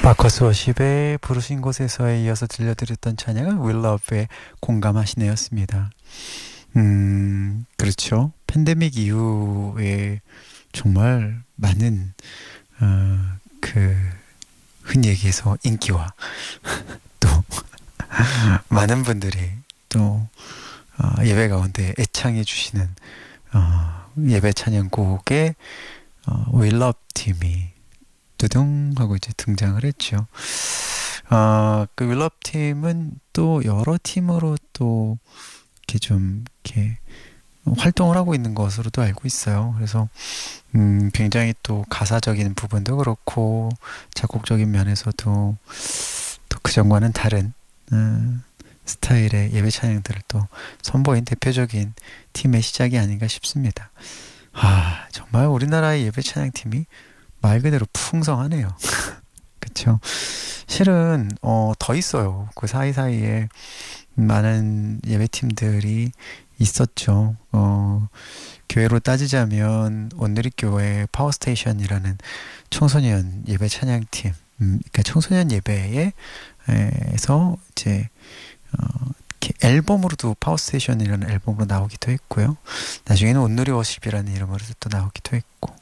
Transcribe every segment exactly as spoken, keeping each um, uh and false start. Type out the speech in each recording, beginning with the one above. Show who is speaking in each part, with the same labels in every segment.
Speaker 1: 마커스 워십의 부르신 곳에서에 이어서 들려드렸던 찬양은 Will Love의 공감하시네였습니다. 음, 그렇죠. 팬데믹 이후에 정말 많은 어, 그 흔히 얘기해서 인기와 또 많은 분들이 또 어, 예배 가운데 애창해 주시는 어, 예배 찬양곡에 어, Will Love 팀이 두둥 하고 이제 등장을 했죠. 어, 그 윌럽 팀은 또 여러 팀으로 또 이렇게 좀 이렇게 활동을 하고 있는 것으로도 알고 있어요. 그래서 음, 굉장히 또 가사적인 부분도 그렇고 작곡적인 면에서도 또 그전과는 다른 음, 스타일의 예배 찬양들을 또 선보인 대표적인 팀의 시작이 아닌가 싶습니다. 아, 정말 우리나라의 예배 찬양팀이 말 그대로 풍성하네요. 그쵸? 실은 어, 더 있어요. 그 사이사이에 많은 예배팀들이 있었죠. 어, 교회로 따지자면 온누리교회 파워스테이션이라는 청소년 예배 찬양팀, 음, 그러니까 청소년 예배에 에서 이제 어, 이렇게 앨범으로도 파워스테이션이라는 앨범으로 나오기도 했고요. 나중에는 온누리 워십이라는 이름으로도 또 나오기도 했고.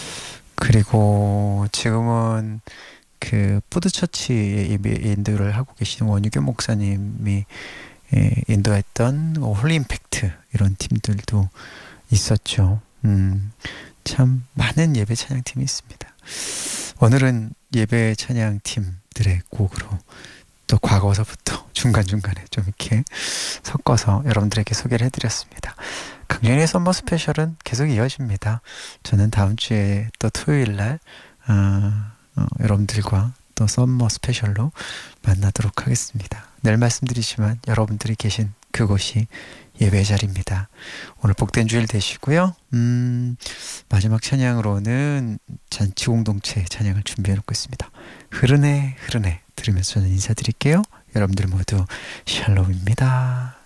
Speaker 1: 그리고 지금은 그 푸드처치 예배 인도를 하고 계시는 원유교 목사님이 예, 인도했던 홀리 임팩트 이런 팀들도 있었죠. 음, 참 많은 예배 찬양팀이 있습니다. 오늘은 예배 찬양팀들의 곡으로 또 과거서부터 중간중간에 좀 이렇게 섞어서 여러분들에게 소개를 해드렸습니다. 강연의 썸머 스페셜은 계속 이어집니다. 저는 다음 주에 또 토요일 날 어, 어, 여러분들과 또 썸머 스페셜로 만나도록 하겠습니다. 늘 말씀드리지만 여러분들이 계신 그곳이 예배 자리입니다. 오늘 복된 주일 되시고요. 음, 마지막 찬양으로는 잔치공동체 찬양을 준비해 놓고 있습니다. 흐르네 흐르네 들으면서 저는 인사드릴게요. 여러분들 모두 샬롬입니다.